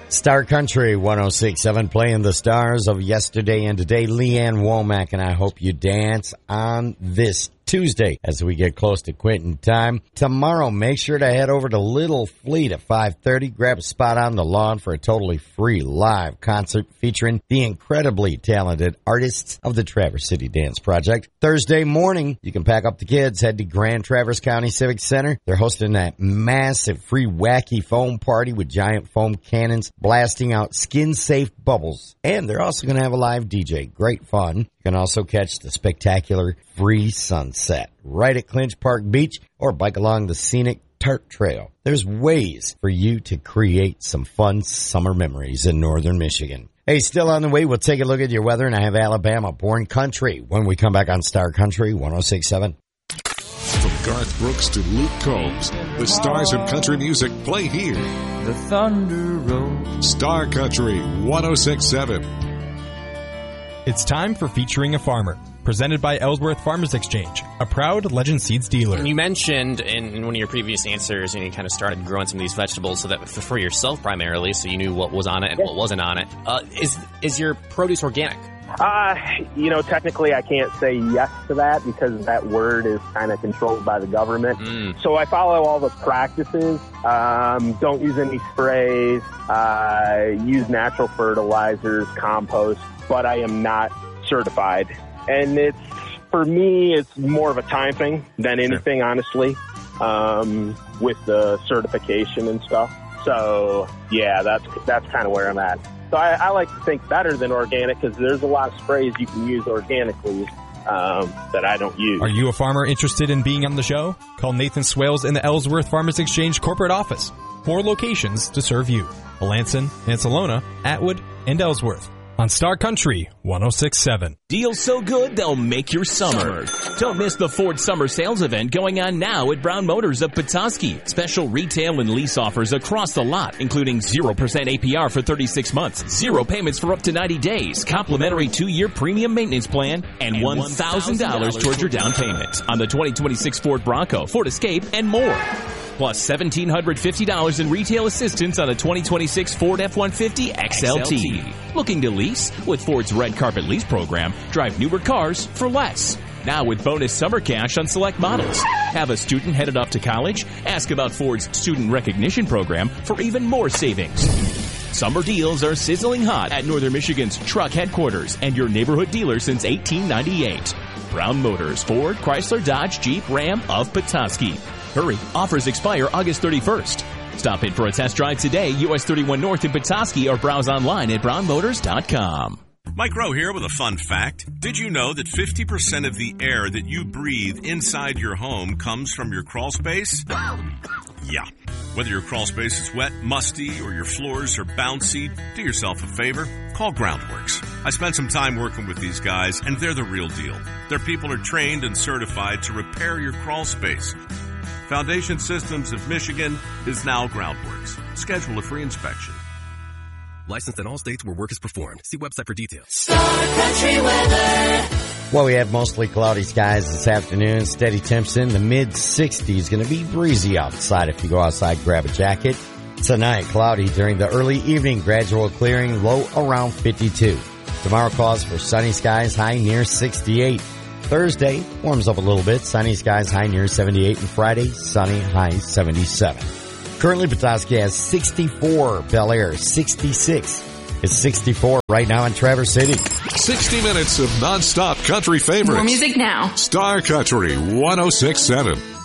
Star Country 106.7 playing the stars of yesterday and today. Leanne Womack and I hope you dance on this Tuesday as we get close to quitting time. Tomorrow, make sure to head over to Little Fleet at 5:30. Grab a spot on the lawn for a totally free live concert featuring the incredibly talented artists of the Traverse City Dance Project. Thursday morning, you can pack up the kids, head to Grand Traverse County Civic Center. They're hosting that massive free wacky foam party with giant foam cannons blasting out skin-safe bubbles. And they're also going to have a live DJ. Great fun. You can also catch the spectacular free sunset right at Clinch Park Beach or bike along the scenic Tart Trail. There's ways for you to create some fun summer memories in northern Michigan. Hey, still on the way, we'll take a look at your weather, and I have Alabama Born Country when we come back on Star Country 106.7. From Garth Brooks to Luke Combs, the stars of country music play here. The Thunder Road. Star Country 106.7. It's time for Featuring a Farmer, presented by Ellsworth Farmers Exchange, a proud Legend Seeds dealer. You mentioned in one of your previous answers, you kind of started growing some of these vegetables so that for yourself primarily, so you knew what was on it and what wasn't on it. Is your produce organic? Technically I can't say yes to that because that word is kind of controlled by the government. So I follow all the practices. Don't use any sprays. Use natural fertilizers, compost, but I am not certified. And for me, it's more of a time thing than anything, honestly, with the certification and stuff. So, yeah, that's kind of where I'm at. So I like to think better than organic because there's a lot of sprays you can use organically that I don't use. Are you a farmer interested in being on the show? Call Nathan Swales in the Ellsworth Farmers Exchange corporate office. 4 locations to serve you. Melanson, Ancelona, Atwood, and Ellsworth. On Star Country 106.7. Deals so good, they'll make your summer. Don't miss the Ford Summer Sales event going on now at Brown Motors of Petoskey. Special retail and lease offers across the lot, including 0% APR for 36 months, 0 payments for up to 90 days, complimentary 2-year premium maintenance plan, and $1,000 towards your down payment on the 2026 Ford Bronco, Ford Escape, and more. Plus $1,750 in retail assistance on a 2026 Ford F-150 XLT. Looking to lease? With Ford's Red Carpet Lease program, drive newer cars for less. Now with bonus summer cash on select models. Have a student headed off to college? Ask about Ford's Student Recognition program for even more savings. Summer deals are sizzling hot at Northern Michigan's truck headquarters and your neighborhood dealer since 1898. Brown Motors, Ford, Chrysler, Dodge, Jeep, Ram of Petoskey. Hurry, offers expire August 31st. Stop in for a test drive today, US 31 North in Petoskey, or browse online at brownmotors.com. Mike Rowe here with a fun fact. Did you know that 50% of the air that you breathe inside your home comes from your crawl space? Yeah. Whether your crawl space is wet, musty, or your floors are bouncy, do yourself a favor. Call Groundworks. I spent some time working with these guys, and they're the real deal. Their people are trained and certified to repair your crawl space. Foundation Systems of Michigan is now Groundworks. Schedule a free inspection. Licensed in all states where work is performed. See website for details. Star Country weather. Well, we have mostly cloudy skies this afternoon. Steady temps in the mid-60s. Going to be breezy outside if you go outside, grab a jacket. Tonight, cloudy during the early evening. Gradual clearing, low around 52. Tomorrow calls for sunny skies, high near 68. Thursday, warms up a little bit. Sunny skies, high near 78. And Friday, sunny, high 77. Currently, Petoskey has 64. Bel Air, 66. It's 64 right now in Traverse City. 60 minutes of nonstop country favorites. More music now. Star Country 106.7.